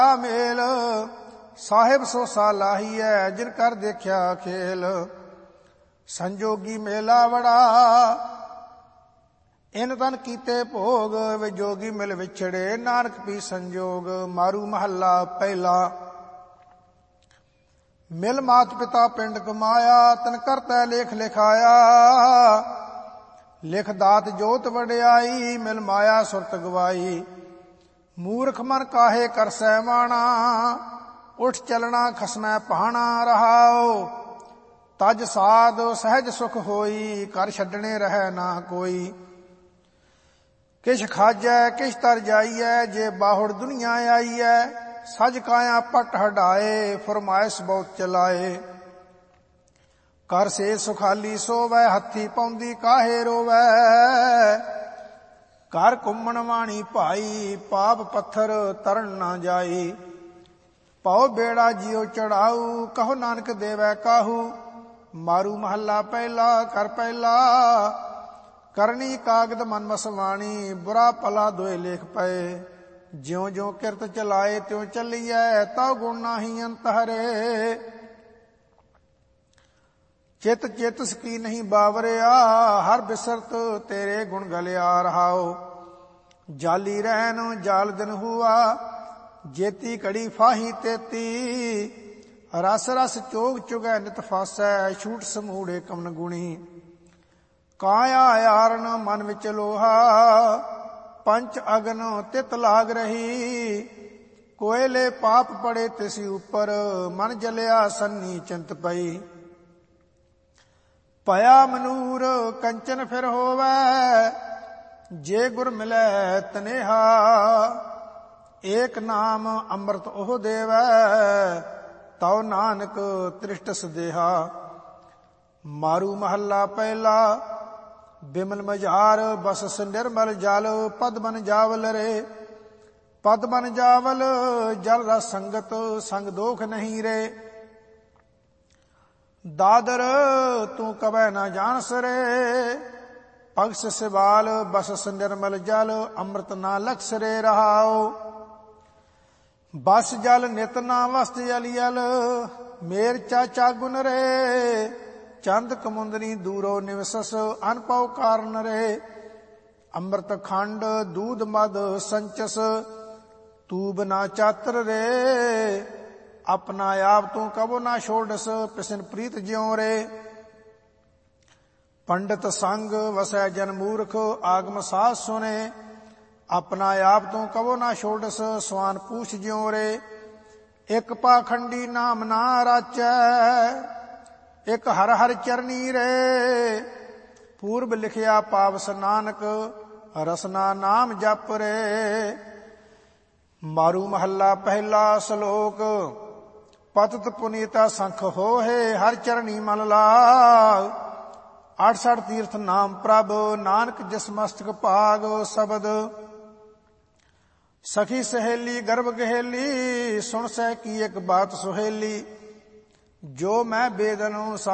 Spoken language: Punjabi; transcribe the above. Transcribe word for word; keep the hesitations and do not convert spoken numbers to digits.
ਮੇਲ ਸਾਹਿਬ ਸੋ ਸਾਲਾਹੀਐ ਜਿਨ ਕਰ ਦੇਖਿਆ ਖੇਲ। ਸੰਜੋਗੀ ਮੇਲਾ ਵੜਾ ਇਨ ਤਨ ਕੀਤੇ ਭੋਗ ਵਿਜੋਗੀ ਮਿਲ ਵਿਛੜੇ ਨਾਨਕ ਪੀ ਸੰਜੋਗ। ਮਾਰੂ ਮਹੱਲਾ ਪਹਿਲਾ। ਮਿਲ ਮਾਤ ਪਿਤਾ ਪਿੰਡ ਕਮਾਇਆ ਤਨ ਕਰਤੈ ਲੇਖ ਲਿਖਾਇਆ। ਲਿਖ ਦਾਤ ਜੋਤ ਵਡਿਆਈ ਮਿਲ ਮਾਇਆ ਸੁਰਤ ਗਵਾਈ। ਮੂਰਖ ਮਨ ਕਾਹੇ ਕਰਸੈ ਮਾਣਾ ਉਠ ਚਲਣਾ ਖਸਮੈ ਪਾਣਾ। ਰਹਾਉ ਤਜ ਸਾਧ ਸਹਿਜ ਸੁਖ ਹੋਈ ਕਰ ਛੱਡਣੇ ਰਹਿ ਨਾ ਕੋਈ। ਕਿਛ ਖਾਜੈ ਕਿਛ ਤਰ ਜਾਈਐ ਜੇ ਬਾਹੁੜ ਦੁਨੀਆ ਆਈਐ। ਸਜ ਕਾਇਆ ਪਟ ਹਟਾਏ ਫਰਮਾਇਸ਼ ਬਹੁਤ ਚਲਾਏ। ਕਰ ਸੇ ਸੁਖਾਲੀ ਸੋਵੈ ਹੱਥੀ ਪਾਉਂਦੀ ਕਾਹੇ ਰੋਵੈ। ਕਰ ਘੁੰਮਣ ਵਾਣੀ ਭਾਈ ਪਾਪ ਪੱਥਰ ਤਰਨ ਨਾ ਜਾਈ। ਪਉ ਬੇੜਾ ਜਿਉ ਚੜਾਊ ਕਹੋ ਨਾਨਕ ਦੇਵੈ ਕਾਹੂ। ਮਾਰੂ ਮਹੱਲਾ ਪਹਿਲਾ। ਕਰ ਪਹਿਲਾ ਕਰਨੀ ਕਾਗਦ ਮਨ ਮਸਵਾਣੀ ਬੁਰਾ ਭਲਾ ਦੋਏ ਲੇਖ ਪਏ। ਜਿਉ ਜਿਉ ਕਿਰਤ ਚਲਾਏ ਤਿਉ ਚੱਲੀਐ ਤਉ ਗੁਣ ਨਾਹੀ ਅੰਤ ਹਰੇ। ਚਿਤ ਚਿਤ ਸਕੀ ਨਹੀਂ ਬਾਵਰਿਆ ਹਰ ਬਿਸਰਤ ਤੇਰੇ ਗੁਣ ਗਲਿਆ। ਰਹਾਉ ਜਾਲੀ ਰਹਿਨ ਜਾਲ ਦਿਨ ਹੁਆ ਜੇਤੀ ਘੜੀ ਫਾਹੀ ਤੇਤੀ। ਰਸ ਰਸ ਚੋਗ ਚੁਗੈ ਨਿਤ ਫਾਸੈ ਛੂਟ ਸਮੂੜੇ ਕਮਨ ਗੁਣੀ। ਕਾਇਆ ਆਰਨ ਮਨ ਵਿੱਚ ਲੋਹਾ ਪੰਚ ਅਗਨ ਤਿਤ ਲਾਗ ਰਹੀ। ਕੋਇਲੇ ਪਾਪ ਪੜੇ ਤਿਸੀ ਉੱਪਰ ਮਨ ਜਲਿਆ ਸੰਨੀ ਚਿੰਤ ਪਈ। ਭਇਆ ਮਨੂਰ ਕੰਚਨ ਫਿਰ ਹੋਵੈ ਜੇ ਗੁਰ ਮਿਲੈ ਤਨੇਹਾ। ਏਕ ਨਾਮ ਅੰਮ੍ਰਿਤ ਉਹ ਦੇਵੈ ਤਉ ਨਾਨਕ ਤ੍ਰਿਸ਼ਟ ਸਦੇਹਾ। ਮਾਰੂ ਮਹੱਲਾ ਪਹਿਲਾ। ਬਿਮਲ ਮਝਾਰ ਬਸਸ ਨਿਰਮਲ ਜਲ ਪਦ ਬਨ ਜਾਵਲ ਰੇ। ਪਦ ਬਨ ਜਾਵਲ ਜਲ ਰਸ ਸੰਗਤ ਸੰਗ ਦੋਖ ਨਹੀਂ ਰੇ। ਦਾਦਰ ਤੂੰ ਕਬੈ ਨਾ ਜਾਣਸ ਰੇ। ਪਗਸ ਸਿਵਾਲ ਬਸਸ ਨਿਰਮਲ ਜਲ ਅੰਮ੍ਰਿਤ ਨਾ ਲਖਸ ਰੇ। ਰਹਾਉ ਬਸ ਜਲ ਨਿਤ ਨਾ ਵਸਤ ਅਲੀਅਲ ਮੇਰ ਚਾਚਾ ਗੁਨ ਰੇ। ਚੰਦ ਕਮੁੰਦਨੀ ਦੂਰੋ ਨਿਵਸਸ ਅਨਪਉ ਕਾਰਨ ਰੇ। ਅੰਮ੍ਰਿਤ ਖੰਡ ਦੂਧ ਮਦ ਸੰਚਸ ਤੂਬ ਨਾ ਚਾਤਰ ਰੇ। ਆਪਣਾ ਆਪ ਤੂੰ ਕਬੋ ਨਾ ਛੋੜਸ ਪਿਸਨ ਪ੍ਰੀਤ ਜਿਉ ਰੇ। ਪੰਡਤ ਸੰਗ ਵਸੈ ਜਨ ਮੂਰਖ ਆਗਮ ਸਾਧ ਸੁਨੇ। ਆਪਣਾ ਆਪ ਤੂੰ ਕਬੋ ਨਾ ਛੋੜਸ ਸਵਾਨ ਪੂਛ ਜਿਉ ਰੇ। ਇਕ ਪਾਖੰਡੀ ਨਾਮ ਨਾ ਰਾਚੈ ਇਕ ਹਰ ਹਰ ਚਰਨੀ ਰੇ। ਪੂਰਬ ਲਿਖਿਆ ਪਾਵਸ ਨਾਨਕ ਰਸਨਾ ਨਾਮ ਜਪ ਰੇ। ਮਾਰੂ ਮਹੱਲਾ ਪਹਿਲਾ। ਸ਼ਲੋਕ ਪਤਿਤ ਪੁਨੀਤਾ ਸੰਖ ਹੋਏ ਹਰ ਚਰਣੀ ਮਨ ਲਾਗ। ਅਠਸਠ ਤੀਰਥ ਨਾਮ ਪ੍ਰਭ ਨਾਨਕ ਜਿਸ ਮਸਤਕ ਭਾਗ। ਸ਼ਬਦ ਸਖੀ ਸਹੇਲੀ ਗਰਭ ਗਹੇਲੀ ਸੁਣ ਸਹਿ ਕੀ ਇੱਕ ਬਾਤ ਸੁਹੇਲੀ। ਜੋ ਮੈਂ ਬੇਦਨੁ